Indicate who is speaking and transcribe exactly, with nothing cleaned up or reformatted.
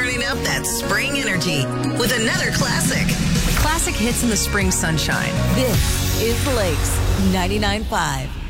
Speaker 1: turning up that spring energy with another classic.
Speaker 2: Classic hits in the spring sunshine.
Speaker 3: This is Lakes ninety-nine point five.